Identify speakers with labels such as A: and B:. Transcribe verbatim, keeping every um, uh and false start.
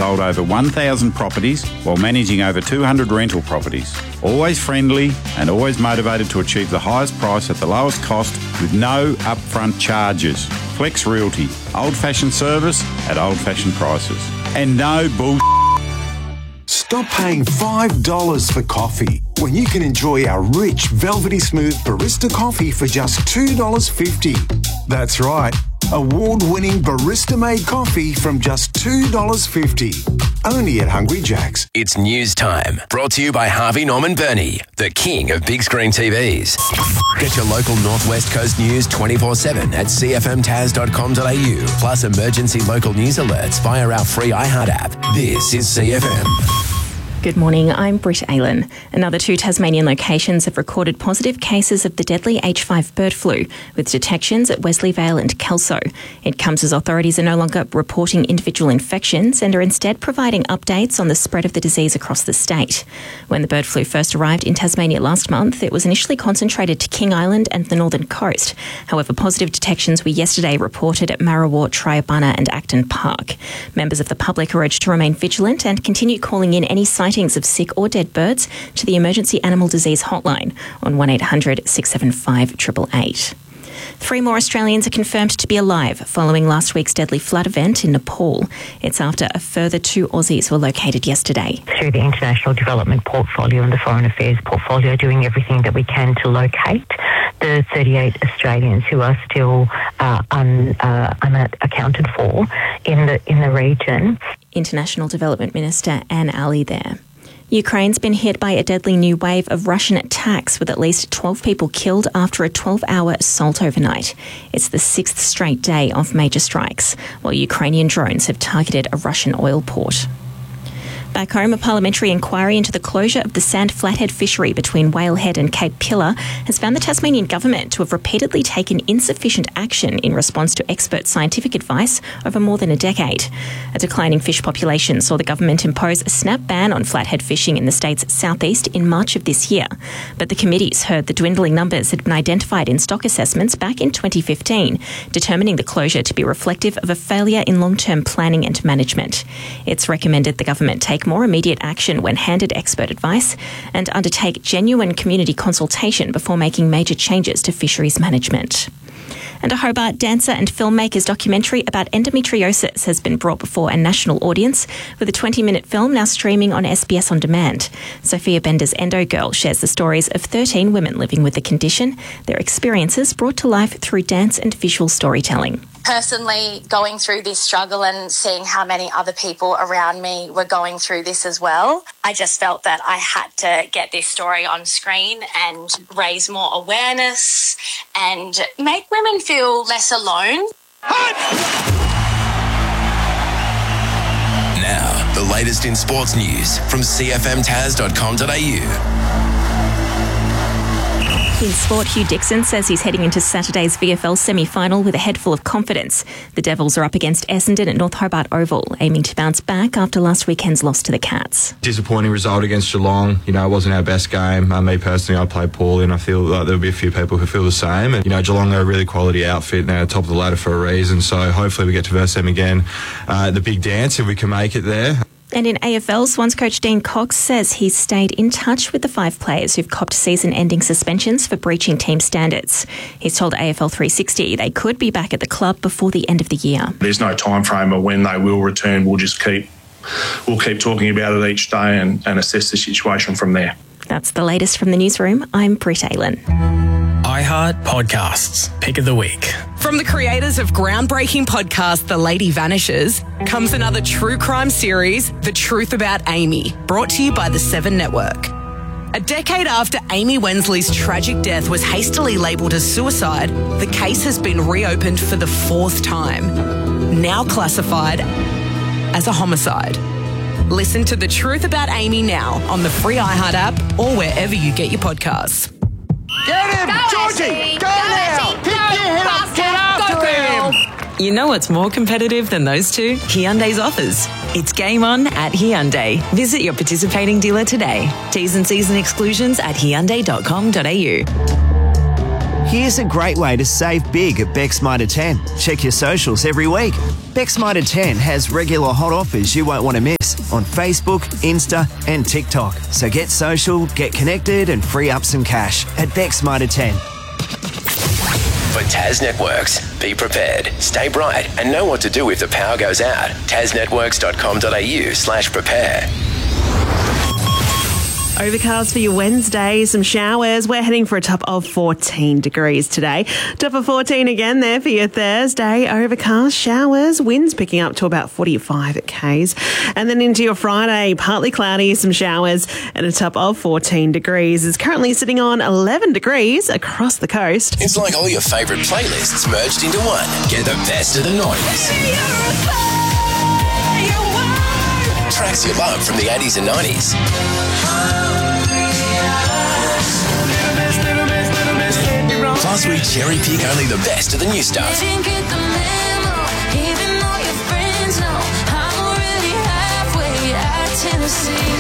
A: sold over one thousand properties while managing over two hundred rental properties. Always friendly and always motivated to achieve the highest price at the lowest cost with no upfront charges. Flex Realty, old-fashioned service at old-fashioned prices. And no bull.
B: Stop paying five dollars for coffee when you can enjoy our rich, velvety smooth barista coffee for just two dollars fifty. That's right, award-winning barista-made coffee from just two dollars fifty. Only at Hungry Jack's.
C: It's news time. Brought to you by Harvey Norman Burney, the king of big screen T Vs. Get your local Northwest Coast news twenty-four seven at c f m taz dot com dot a u. Plus emergency local news alerts via our free iHeart app. This is C F M.
D: Good morning, I'm Britt Aylan. Another two Tasmanian locations have recorded positive cases of the deadly H five bird flu, with detections at Wesley Vale and Kelso. It comes as authorities are no longer reporting individual infections and are instead providing updates on the spread of the disease across the state. When the bird flu first arrived in Tasmania last month, it was initially concentrated to King Island and the northern coast. However, positive detections were yesterday reported at Marrawar, Triabunna and Acton Park. Members of the public are urged to remain vigilant and continue calling in any sightings of sick or dead birds to the Emergency Animal Disease Hotline on one eight hundred six seven five eight eight eight. Three more Australians are confirmed to be alive following last week's deadly flood event in Nepal. It's after a further two Aussies were located yesterday.
E: Through the International Development Portfolio and the Foreign Affairs Portfolio, doing everything that we can to locate the thirty-eight Australians who are still uh, un, uh, unaccounted for in the in the region.
D: International Development Minister Anne Ali there. Ukraine's been hit by a deadly new wave of Russian attacks, with at least twelve people killed after a twelve-hour assault overnight. It's the sixth straight day of major strikes, while Ukrainian drones have targeted a Russian oil port. Back home, a parliamentary inquiry into the closure of the Sand Flathead fishery between Whalehead and Cape Pillar has found the Tasmanian government to have repeatedly taken insufficient action in response to expert scientific advice over more than a decade. A declining fish population saw the government impose a snap ban on flathead fishing in the state's southeast in March of this year. But the committees heard the dwindling numbers had been identified in stock assessments back in twenty fifteen, determining the closure to be reflective of a failure in long-term planning and management. It's recommended the government take more immediate action when handed expert advice and undertake genuine community consultation before making major changes to fisheries management. And a Hobart dancer and filmmaker's documentary about endometriosis has been brought before a national audience, with a twenty-minute film now streaming on S B S On Demand. Sophia Bender's Endo Girl shares the stories of thirteen women living with the condition, their experiences brought to life through dance and visual storytelling.
F: Personally, going through this struggle and seeing how many other people around me were going through this as well, I just felt that I had to get this story on screen and raise more awareness and make women feel less alone.
C: Now, the latest in sports news from c f m taz dot com dot a u.
D: In sport, Hugh Dixon says he's heading into Saturday's V F L semi-final with a head full of confidence. The Devils are up against Essendon at North Hobart Oval, aiming to bounce back after last weekend's loss to the Cats.
G: Disappointing result against Geelong. You know, it wasn't our best game. Uh, me personally, I played poorly, and I feel like there'll be a few people who feel the same. And, you know, Geelong are a really quality outfit, and they're top of the ladder for a reason. So hopefully we get to verse them again. Uh, the big dance, if we can make it there.
D: And in A F L, Swans coach Dean Cox says he's stayed in touch with the five players who've copped season-ending suspensions for breaching team standards. He's told A F L three sixty they could be back at the club before the end of the year.
H: There's no time frame of when they will return. We'll just keep we'll keep talking about it each day and, and assess the situation from there.
D: That's the latest from the newsroom. I'm Britt Aylan.
I: iHeart Podcasts, Pick of the Week.
J: From the creators of groundbreaking podcast The Lady Vanishes comes another true crime series, The Truth About Amy, brought to you by the Seven Network. A decade after Amy Wensley's tragic death was hastily labelled as suicide, the case has been reopened for the fourth time, now classified as a homicide. Listen to The Truth About Amy now on the free iHeart app or wherever you get your podcasts.
K: Get him! Go Georgie! Ashley. Go, go now! Pick your head up! Get after him!
L: You know what's more competitive than those two? Hyundai's offers. It's game on at Hyundai. Visit your participating dealer today. T's and C's and exclusions at hyundai dot com dot a u.
M: Here's a great way to save big at Beck's Mitre ten. Check your socials every week. Beck's Mitre ten has regular hot offers you won't want to miss on Facebook, Insta and TikTok. So get social, get connected and free up some cash at Beck's Mitre ten.
C: For Tas Networks, be prepared, stay bright and know what to do if the power goes out. tas networks dot com dot a u slash prepare.
N: Overcast for your Wednesday, some showers. We're heading for a top of fourteen degrees today. Top of fourteen again there for your Thursday. Overcast, showers, winds picking up to about forty-five at K's. And then into your Friday, partly cloudy, some showers and a top of fourteen degrees. It's currently sitting on eleven degrees across the coast.
C: It's like all your favourite playlists merged into one. Get the best of the nineties. Tracks you love from the eighties and nineties. Plus, we cherry pick only the best of the new stuff.
K: Didn't get the memo, even though your friends know I'm already halfway at Tennessee.